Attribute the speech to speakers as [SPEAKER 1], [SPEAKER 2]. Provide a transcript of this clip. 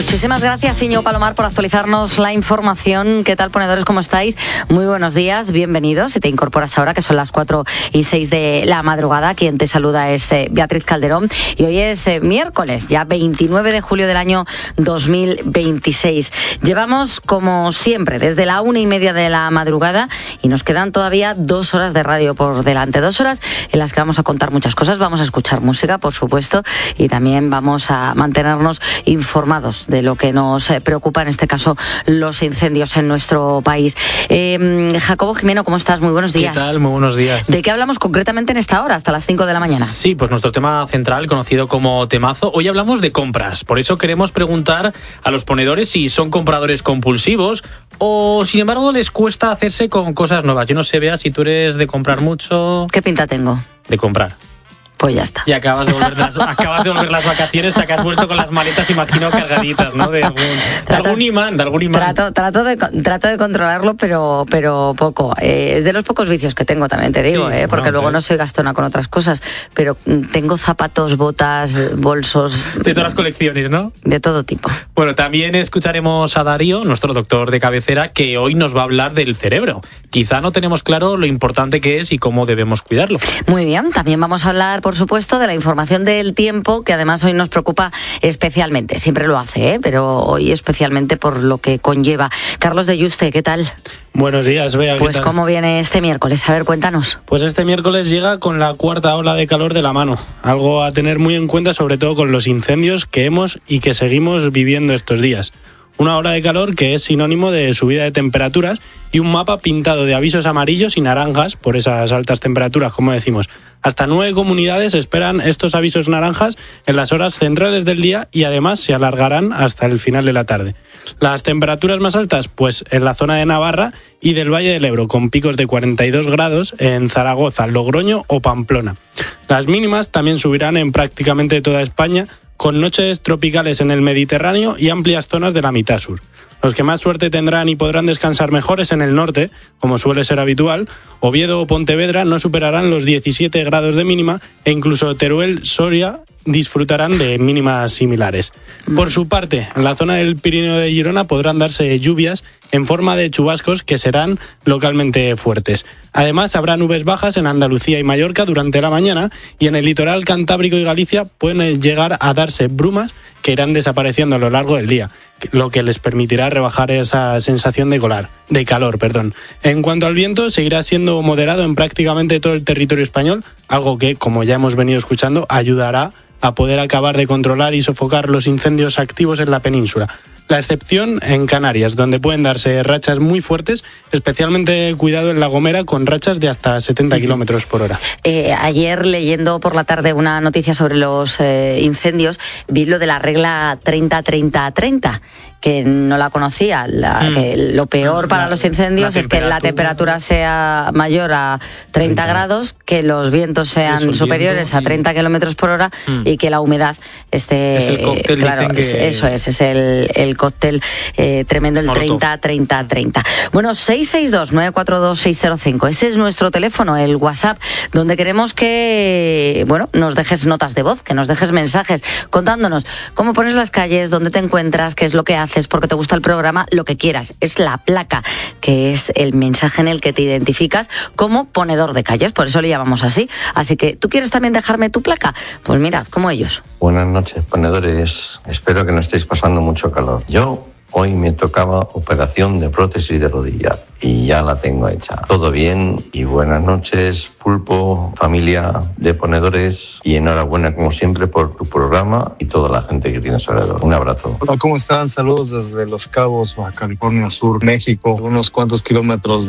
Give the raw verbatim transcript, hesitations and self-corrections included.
[SPEAKER 1] Muchísimas gracias, Íñigo Palomar, por actualizarnos la información. ¿Qué tal, ponedores? ¿Cómo estáis? Muy buenos días, bienvenidos. Si te incorporas ahora, que son las cuatro y seis de la madrugada, quien te saluda es eh, Beatriz Calderón. Y hoy es eh, miércoles, ya veintinueve de julio del año dos mil veintiséis. Llevamos, como siempre, desde la una y media de la madrugada y nos quedan todavía dos horas de radio por delante. Dos horas en las que vamos a contar muchas cosas. Vamos a escuchar música, por supuesto, y también vamos a mantenernos informados de lo que nos preocupa, en este caso, los incendios en nuestro país. Eh, Jacobo Jimeno, ¿cómo estás? Muy buenos días.
[SPEAKER 2] ¿Qué tal? Muy buenos días.
[SPEAKER 1] ¿De qué hablamos concretamente en esta hora, hasta las cinco de la mañana?
[SPEAKER 2] Sí, pues nuestro tema central, conocido como temazo. Hoy hablamos de compras. Por eso queremos preguntar a los ponedores si son compradores compulsivos o, sin embargo, les cuesta hacerse con cosas nuevas. Yo no sé, Bea, si tú eres de comprar mucho...
[SPEAKER 1] ¿Qué pinta tengo?
[SPEAKER 2] De comprar.
[SPEAKER 1] Pues ya está.
[SPEAKER 2] Y acabas de volver las, acabas de volver las vacaciones, o que has vuelto con las maletas, imagino, cargaditas, ¿no? De algún,
[SPEAKER 1] trato,
[SPEAKER 2] de algún imán, de algún imán.
[SPEAKER 1] Trato, trato, de, trato de controlarlo, pero, pero poco. Eh, es de los pocos vicios que tengo, también te digo, sí, eh, porque bueno, luego pero... no soy gastona con otras cosas, pero tengo zapatos, botas, bolsos...
[SPEAKER 2] De todas las colecciones, ¿no?
[SPEAKER 1] De todo tipo.
[SPEAKER 2] Bueno, también escucharemos a Darío, nuestro doctor de cabecera, que hoy nos va a hablar del cerebro. Quizá no tenemos claro lo importante que es y cómo debemos cuidarlo.
[SPEAKER 1] Muy bien, también vamos a hablar, por supuesto, de la información Información del tiempo, que además hoy nos preocupa especialmente. Siempre lo hace, ¿eh? Pero hoy especialmente por lo que conlleva. Carlos de Yuste, ¿qué tal?
[SPEAKER 3] Buenos días, Bea.
[SPEAKER 1] Pues ¿cómo viene este miércoles? A ver, cuéntanos.
[SPEAKER 3] Pues este miércoles llega con la cuarta ola de calor de la mano. Algo a tener muy en cuenta, sobre todo con los incendios que hemos y que seguimos viviendo estos días. Una ola de calor que es sinónimo de subida de temperaturas y un mapa pintado de avisos amarillos y naranjas por esas altas temperaturas, como decimos. Hasta nueve comunidades esperan estos avisos naranjas en las horas centrales del día y además se alargarán hasta el final de la tarde. Las temperaturas más altas, pues en la zona de Navarra y del Valle del Ebro, con picos de cuarenta y dos grados en Zaragoza, Logroño o Pamplona. Las mínimas también subirán en prácticamente toda España, con noches tropicales en el Mediterráneo y amplias zonas de la mitad sur. Los que más suerte tendrán y podrán descansar mejor es en el norte, como suele ser habitual. Oviedo o Pontevedra no superarán los diecisiete grados de mínima e incluso Teruel, Soria disfrutarán de mínimas similares. Por su parte, en la zona del Pirineo de Girona podrán darse lluvias en forma de chubascos que serán localmente fuertes. Además, habrá nubes bajas en Andalucía y Mallorca durante la mañana y en el litoral cantábrico y Galicia pueden llegar a darse brumas que irán desapareciendo a lo largo del día, lo que les permitirá rebajar esa sensación de calor, de calor, perdón. En cuanto al viento, seguirá siendo moderado en prácticamente todo el territorio español, algo que, como ya hemos venido escuchando, ayudará a poder acabar de controlar y sofocar los incendios activos en la península. La excepción en Canarias, donde pueden darse rachas muy fuertes, especialmente cuidado en La Gomera, con rachas de hasta setenta kilómetros por hora.
[SPEAKER 1] Eh, ayer, leyendo por la tarde una noticia sobre los eh, incendios, vi lo de la regla treinta treinta treinta, que no la conocía. La, mm. que lo peor para los incendios es que la temperatura sea mayor a treinta grados, que los vientos sean superiores a treinta kilómetros por hora mm. y que la humedad esté...
[SPEAKER 2] Es el cóctel,
[SPEAKER 1] claro,
[SPEAKER 2] que...
[SPEAKER 1] es, eso es, es el, el cóctel eh, tremendo, el treinta treinta treinta. Bueno, seis seis dos nueve cuatro dos seis cero cinco, ese es nuestro teléfono, el WhatsApp, donde queremos que, bueno, nos dejes notas de voz, que nos dejes mensajes contándonos cómo pones las calles, dónde te encuentras, qué es lo que haces, porque te gusta el programa, lo que quieras. Es la placa, que es el mensaje en el que te identificas como ponedor de calles, por eso le llamamos así. Así que, ¿tú quieres también dejarme tu placa? Pues mira, como ellos.
[SPEAKER 4] Buenas noches, ponedores. Espero que no estéis pasando mucho calor. Yo hoy me tocaba operación de prótesis de rodilla y ya la tengo hecha. Todo bien y buenas noches, Pulpo, familia de ponedores, y enhorabuena como siempre por tu programa y toda la gente que tienes alrededor. Un abrazo.
[SPEAKER 5] Hola, ¿cómo están? Saludos desde Los Cabos, Baja California Sur, México, unos cuantos kilómetros